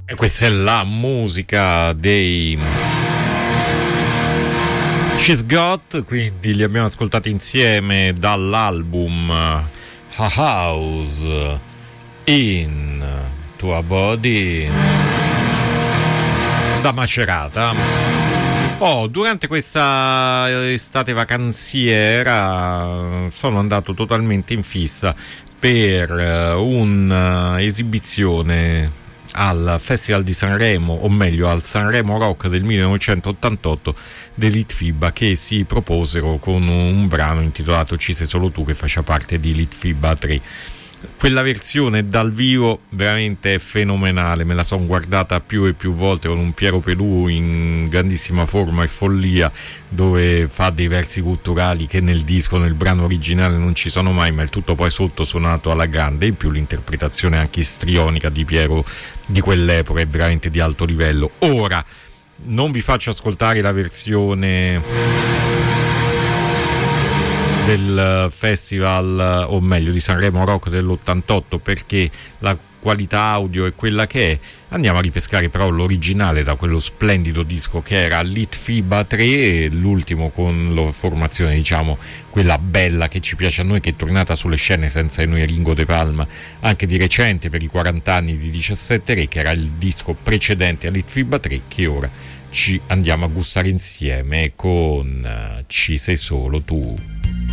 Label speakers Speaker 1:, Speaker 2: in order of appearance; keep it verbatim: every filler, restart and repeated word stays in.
Speaker 1: E questa è la musica dei She's Got, quindi li abbiamo ascoltati insieme dall'album A House in Tua Body da Macerata. Oh, durante questa estate vacanziera sono andato totalmente in fissa per un'esibizione al Festival di Sanremo, o meglio al Sanremo Rock del millenovecentottantotto dell'Itfiba, che si proposero con un brano intitolato Ci sei solo tu, che faccia parte di Litfiba tre. Quella versione dal vivo veramente è fenomenale, me la sono guardata più e più volte con un Piero Pelù in grandissima forma e follia, dove fa dei versi culturali che nel disco, nel brano originale non ci sono mai, ma il tutto poi sotto suonato alla grande. In più l'interpretazione anche istrionica di Piero di quell'epoca è veramente di alto livello. Ora non vi faccio ascoltare la versione del festival, o meglio di Sanremo Rock dell'ottantotto, perché la qualità audio è quella che è. Andiamo a ripescare però l'originale da quello splendido disco che era Litfiba tre, l'ultimo con la formazione, diciamo, quella bella che ci piace a noi, che è tornata sulle scene senza noi Ringo De Palma anche di recente per i quaranta anni di diciassette Re, che era il disco precedente a Litfiba tre, che ora ci andiamo a gustare insieme con Ci sei solo tu.